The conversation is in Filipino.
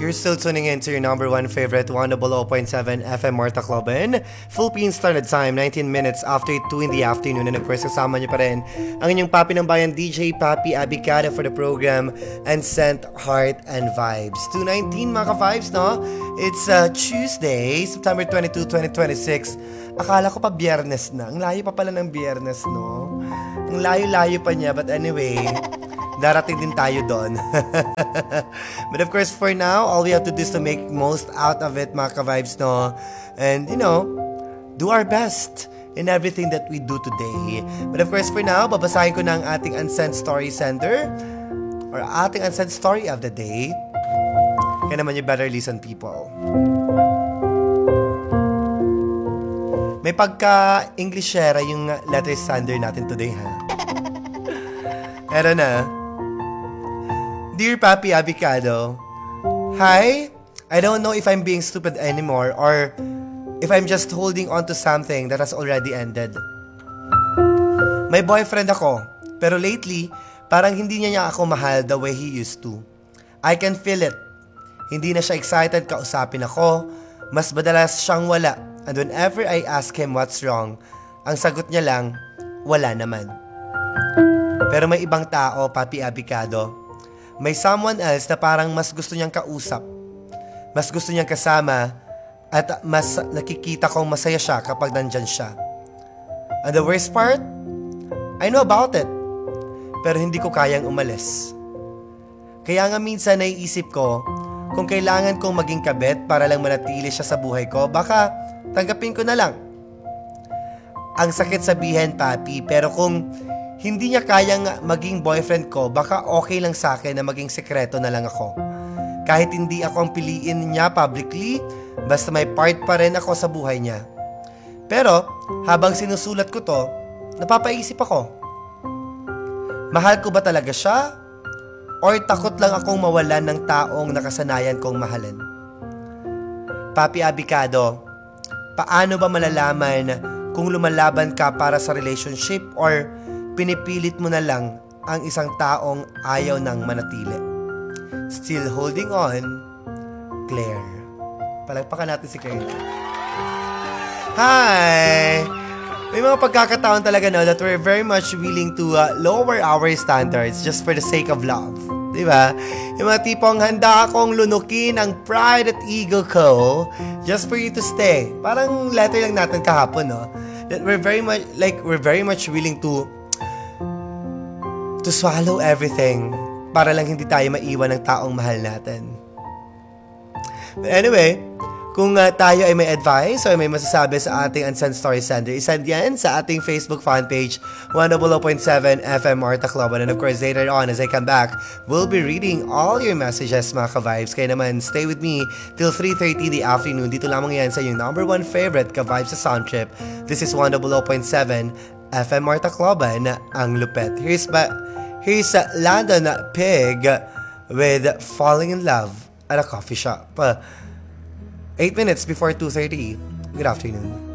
You're still tuning in to your number one favorite 100.7 FM Marta Clubin. Philippine Standard Time, 19 minutes after 2 in the afternoon. And of course, kasama niyo pa rin ang inyong papi ng bayan, DJ Papi Abicada for the program and sent Heart and Vibes. 2:19 mga ka-vibes, no? It's Tuesday, September 22, 2026. Akala ko pa biyernes na. Ang layo pa pala ng biyernes, no? Ang layo-layo pa niya. But anyway, darating din tayo doon. But of course, for now, all we have to do is to make most out of it, mga ka-vibes, no? And, do our best in everything that we do today. But of course, for now, babasahin ko na ang ating unsent story sender or ating unsent story of the day. Kaya naman you better listen, people. May pagka-Englishera yung letter sender natin today, ha? Eto na. Dear Papi Abicado, hi, I don't know if I'm being stupid anymore or if I'm just holding on to something that has already ended. May boyfriend ako, pero lately, parang hindi niya ako mahal the way he used to. I can feel it. Hindi na siya excited kausapin ako, mas madalas siyang wala, and whenever I ask him what's wrong, ang sagot niya lang, wala naman. Pero may ibang tao, Papi Abicado. May someone else na parang mas gusto niyang kausap, mas gusto niyang kasama, at mas nakikita kong masaya siya kapag nandyan siya. And the worst part, I know about it, pero hindi ko kayang umalis. Kaya nga minsan naiisip ko, kung kailangan kong maging kabit para lang manatili siya sa buhay ko, baka tanggapin ko na lang. Ang sakit sabihin, Papi, pero kung hindi niya kayang maging boyfriend ko, baka okay lang sa akin na maging sekreto na lang ako. Kahit hindi ako ang piliin niya publicly, basta may part pa rin ako sa buhay niya. Pero, habang sinusulat ko to, napapaisip ako. Mahal ko ba talaga siya? Or takot lang akong mawalan ng taong nakasanayan kong mahalin? Papi Abicado, paano ba malalaman kung lumalaban ka para sa relationship or pinipilit mo na lang ang isang taong ayaw nang manatili? Still holding on, Claire. Palagpakan natin si Claire. Hi! May mga pagkakataon talaga that we're very much willing to lower our standards just for the sake of love. Diba? Yung mga tipong handa akong lunukin ang pride at ego ko just for you to stay. Parang letter lang natin kahapon, no? That we're very much willing to swallow everything para lang hindi tayo maiwan ng taong mahal natin. But anyway, kung tayo ay may advice o may masasabi sa ating unsent story sender, isend yan sa ating Facebook fan page, 100.7 FM Marta Club. And of course, later on, as I come back, we'll be reading all your messages, mga ka-vibes. Kaya naman, stay with me till 3:30 the afternoon. Dito lamang yan sa yung number one favorite ka-vibes sa Sound Trip. This is 100.7 FM Marta Club, ang lupet. Here's Landon Pig with Falling in Love at a Coffee Shop. 8 minutes before 2:30. Good afternoon.